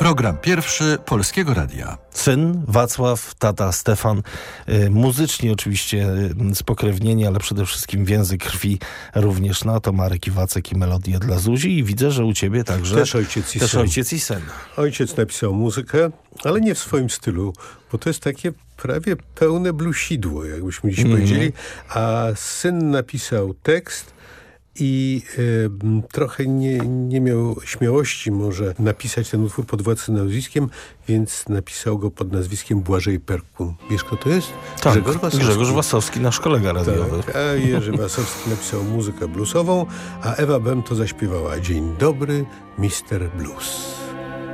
Program pierwszy Polskiego Radia. Syn Wacław, tata Stefan, muzycznie oczywiście spokrewnieni, ale przede wszystkim więzy krwi również. No to Marek i Wacek i melodie dla Zuzi i widzę, że u ciebie także też ojciec i syn. Ojciec napisał muzykę, ale nie w swoim stylu, bo to jest takie prawie pełne bluesidło, jakbyśmy dziś powiedzieli, a syn napisał tekst i trochę nie miał śmiałości może napisać ten utwór pod własnym nazwiskiem, więc napisał go pod nazwiskiem Błażej Perkun. Wiesz, kto to jest? Tak, Grzegorz Wasowski, nasz kolega radiowy. Tak, a Jerzy Wasowski napisał muzykę bluesową, a Ewa Bem to zaśpiewała Dzień dobry, Mr. Blues.